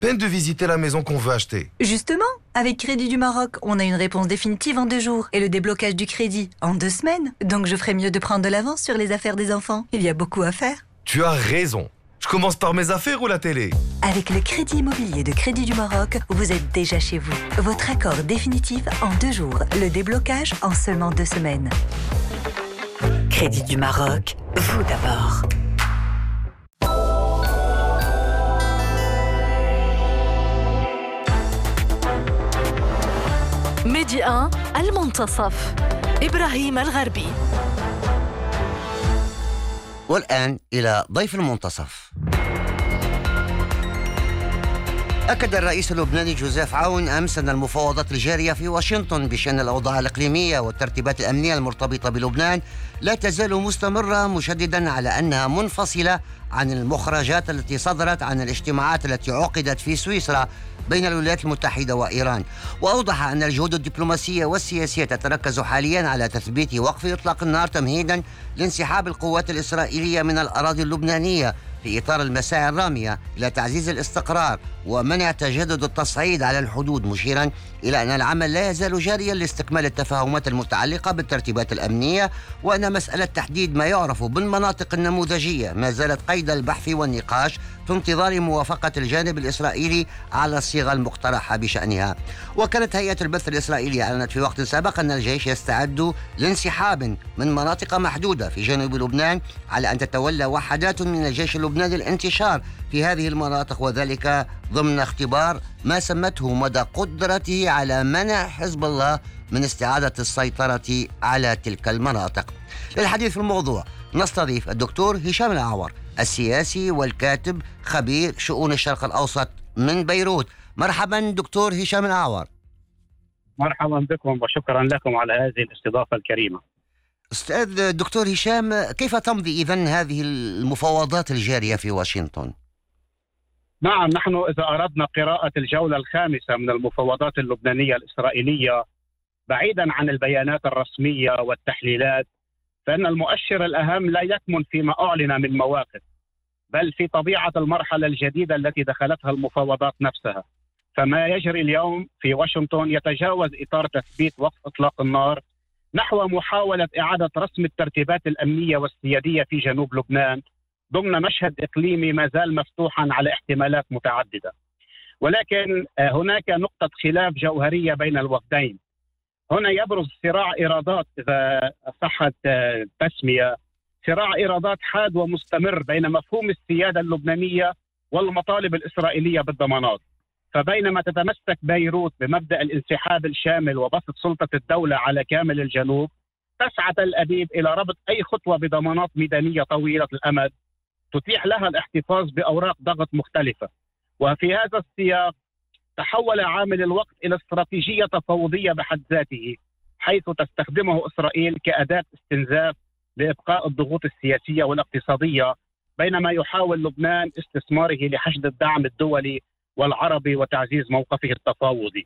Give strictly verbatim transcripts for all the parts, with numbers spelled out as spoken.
Peine de visiter la maison qu'on veut acheter. Justement, avec Crédit du Maroc, on a une réponse définitive en deux jours et le déblocage du crédit en deux semaines. Donc je ferais mieux de prendre de l'avance sur les affaires des enfants. Il y a beaucoup à faire. Tu as raison. Je commence par mes affaires ou la télé? Avec le crédit immobilier de Crédit du Maroc, vous êtes déjà chez vous. Votre accord définitif en deux jours. Le déblocage en seulement deux semaines. Crédit du Maroc, vous d'abord. ميدي واحد المنتصف إبراهيم الغربي. والآن إلى ضيف المنتصف. أكد الرئيس اللبناني جوزيف عون أمس أن المفاوضات الجارية في واشنطن بشأن الأوضاع الإقليمية والترتيبات الأمنية المرتبطة بلبنان لا تزال مستمرة، مشددا على أنها منفصلة عن المخرجات التي صدرت عن الاجتماعات التي عقدت في سويسرا بين الولايات المتحدة وإيران. وأوضح أن الجهود الدبلوماسية والسياسية تتركز حاليا على تثبيت وقف إطلاق النار تمهيدا لانسحاب القوات الإسرائيلية من الأراضي اللبنانية في إطار المساعي الرامية إلى تعزيز الاستقرار ومنع تجدد التصعيد على الحدود، مشيرا إلى أن العمل لا يزال جاريا لاستكمال التفاهمات المتعلقة بالترتيبات الأمنية، وأن مسألة تحديد ما يعرف بالمناطق النموذجية ما زالت قيد البحث والنقاش في انتظار موافقة الجانب الإسرائيلي على الصيغة المقترحة بشأنها. وكانت هيئة البث الإسرائيلية أعلنت في وقت سابق أن الجيش يستعد لانسحاب من مناطق محدودة في جنوب لبنان، على أن تتولى وحدات من الجيش اللبناني الانتشار في هذه المناطق، وذلك ضمن اختبار ما سمته مدى قدرته على منع حزب الله من استعادة السيطرة على تلك المناطق. للحديث في الموضوع نستضيف الدكتور هشام العور، السياسي والكاتب خبير شؤون الشرق الأوسط من بيروت. مرحبا دكتور هشام العور. مرحبا بكم وشكرا لكم على هذه الاستضافة الكريمة. أستاذ الدكتور هشام، كيف تمضي إذن هذه المفاوضات الجارية في واشنطن؟ نعم، نحن إذا أردنا قراءة الجولة الخامسة من المفاوضات اللبنانية الإسرائيلية بعيدا عن البيانات الرسمية والتحليلات، فإن المؤشر الأهم لا يكمن فيما أعلن من مواقف، بل في طبيعة المرحلة الجديدة التي دخلتها المفاوضات نفسها. فما يجري اليوم في واشنطن يتجاوز إطار تثبيت وقف إطلاق النار نحو محاولة إعادة رسم الترتيبات الأمنية والسيادية في جنوب لبنان ضمن مشهد إقليمي ما زال مفتوحا على احتمالات متعددة. ولكن هناك نقطة خلاف جوهرية بين الوفدين. هنا يبرز صراع إيرادات، إذا صحت التسمية، صراع إيرادات حاد ومستمر بين مفهوم السيادة اللبنانية والمطالب الإسرائيلية بالضمانات. فبينما تتمسك بيروت بمبدأ الانسحاب الشامل وبسط سلطة الدولة على كامل الجنوب، تسعى تل أبيب إلى ربط أي خطوة بضمانات ميدانية طويلة الأمد تتيح لها الاحتفاظ بأوراق ضغط مختلفة. وفي هذا السياق تحول عامل الوقت إلى استراتيجية تفاوضية بحد ذاته، حيث تستخدمه إسرائيل كأداة استنزاف لإبقاء الضغوط السياسية والاقتصادية، بينما يحاول لبنان استثماره لحشد الدعم الدولي والعربي وتعزيز موقفه التفاوضي.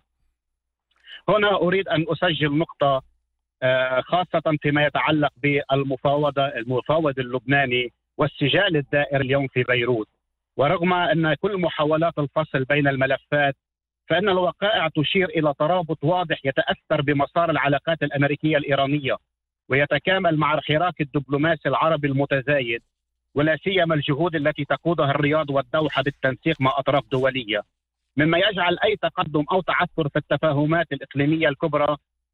هنا أريد أن أسجل نقطة خاصة فيما يتعلق بالمفاوضة المفاوض اللبناني والسجال الدائر اليوم في بيروت. ورغم أن كل محاولات الفصل بين الملفات، فإن الوقائع تشير إلى ترابط واضح يتأثر بمسار العلاقات الأمريكية الإيرانية ويتكامل مع الحراك الدبلوماسي العربي المتزايد، ولا سيما الجهود التي تقودها الرياض والدوحة بالتنسيق مع أطراف دولية، مما يجعل أي تقدم أو تعثر في التفاهمات الإقليمية الكبرى